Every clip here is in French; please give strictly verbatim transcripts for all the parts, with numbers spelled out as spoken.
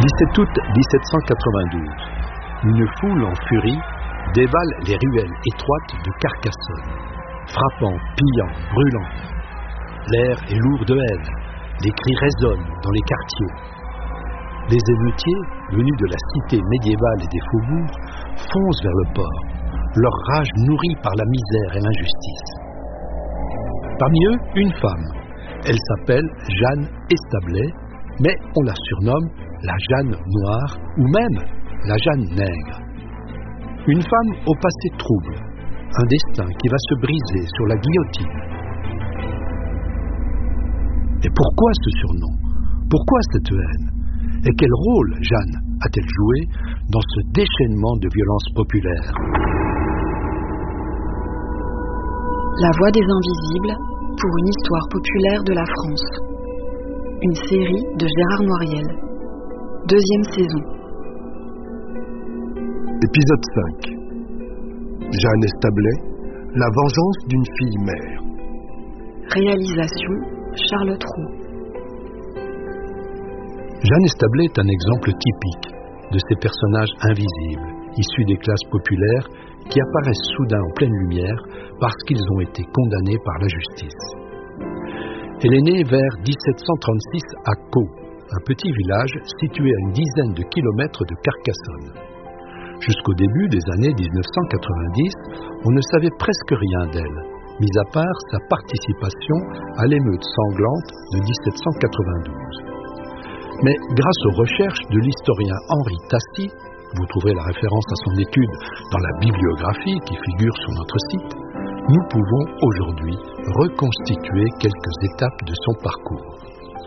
dix-sept août mille sept cent quatre-vingt-douze. Une foule en furie dévale les ruelles étroites de Carcassonne, frappant, pillant, brûlant. L'air est lourd de haine, les cris résonnent dans les quartiers. Les émeutiers, venus de la cité médiévale et des faubourgs, foncent vers le port, leur rage nourrie par la misère et l'injustice. Parmi eux, une femme. Elle s'appelle Jeanne Establet, mais on la surnomme la Jeanne Noire ou même la Jeanne Nègre. Une femme au passé trouble, un destin qui va se briser sur la guillotine. Et pourquoi ce surnom? Pourquoi cette haine? Et quel rôle Jeanne a-t-elle joué dans ce déchaînement de violence populaire? La Voix des Invisibles pour une histoire populaire de la France. Une série de Gérard Noiriel. Deuxième saison. Épisode cinq. Jeanne Establet, la vengeance d'une fille mère. Réalisation Charles Trou. Jeanne Establet est un exemple typique de ces personnages invisibles, issus des classes populaires, qui apparaissent soudain en pleine lumière parce qu'ils ont été condamnés par la justice. Elle est née vers dix-sept cent trente-six à Caux, un petit village situé à une dizaine de kilomètres de Carcassonne. Jusqu'au début des années dix-neuf cent quatre-vingt-dix, on ne savait presque rien d'elle, mis à part sa participation à l'émeute sanglante de dix-sept cent quatre-vingt-douze. Mais grâce aux recherches de l'historien Henri Tassi, vous trouverez la référence à son étude dans la bibliographie qui figure sur notre site, nous pouvons aujourd'hui reconstituer quelques étapes de son parcours.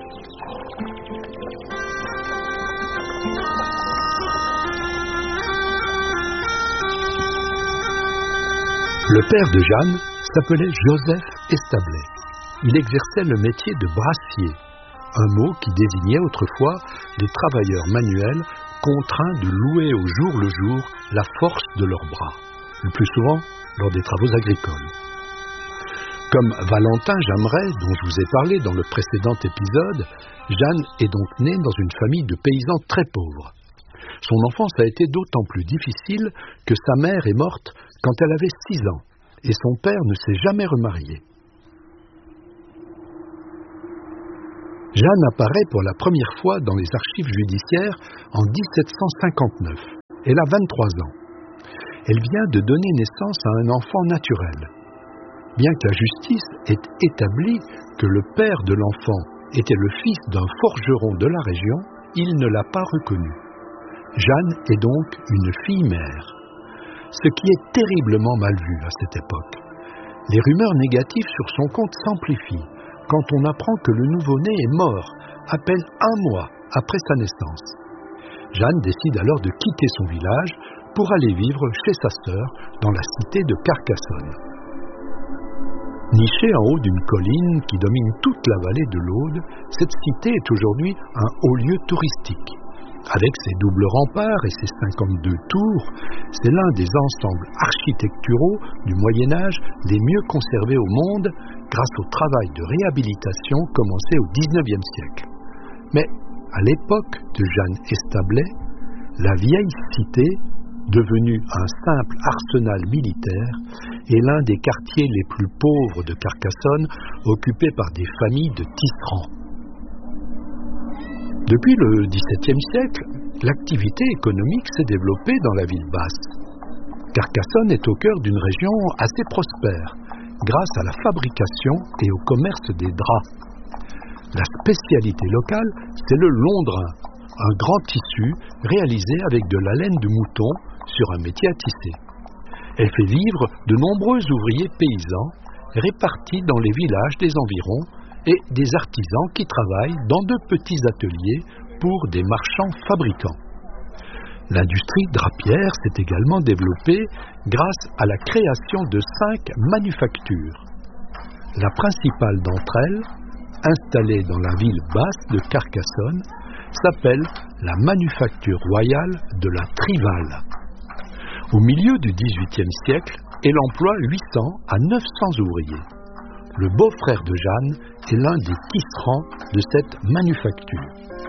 Le père de Jeanne s'appelait Joseph Establet. Il exerçait le métier de brassier, un mot qui désignait autrefois les travailleurs manuels contraints de louer au jour le jour la force de leurs bras, le plus souvent lors des travaux agricoles. Comme Valentin Jameret, dont je vous ai parlé dans le précédent épisode, Jeanne est donc née dans une famille de paysans très pauvres. Son enfance a été d'autant plus difficile que sa mère est morte quand elle avait six ans, et son père ne s'est jamais remarié. Jeanne apparaît pour la première fois dans les archives judiciaires en dix-sept cent cinquante-neuf. Elle a vingt-trois ans. Elle vient de donner naissance à un enfant naturel. Bien que la justice ait établi que le père de l'enfant était le fils d'un forgeron de la région, il ne l'a pas reconnu. Jeanne est donc une fille-mère, ce qui est terriblement mal vu à cette époque. Les rumeurs négatives sur son compte s'amplifient quand on apprend que le nouveau-né est mort à peine un mois après sa naissance. Jeanne décide alors de quitter son village pour aller vivre chez sa sœur dans la cité de Carcassonne. Nichée en haut d'une colline qui domine toute la vallée de l'Aude, cette cité est aujourd'hui un haut lieu touristique. Avec ses doubles remparts et ses cinquante-deux tours, c'est l'un des ensembles architecturaux du Moyen-Âge les mieux conservés au monde grâce au travail de réhabilitation commencé au dix-neuvième siècle. Mais à l'époque de Jeanne Establet, la vieille cité, devenue un simple arsenal militaire, est l'un des quartiers les plus pauvres de Carcassonne, occupé par des familles de tisserands. Depuis le dix-septième siècle, l'activité économique s'est développée dans la ville basse. Carcassonne est au cœur d'une région assez prospère, grâce à la fabrication et au commerce des draps. La spécialité locale, c'est le londrin, un grand tissu réalisé avec de la laine de mouton sur un métier à tisser. Elle fait vivre de nombreux ouvriers paysans répartis dans les villages des environs et des artisans qui travaillent dans de petits ateliers pour des marchands fabricants. L'industrie drapière s'est également développée grâce à la création de cinq manufactures. La principale d'entre elles, installée dans la ville basse de Carcassonne, s'appelle la Manufacture royale de la Trival. Au milieu du dix-huitième siècle, elle emploie huit cents à neuf cents ouvriers. Le beau-frère de Jeanne est l'un des tisserands de cette manufacture.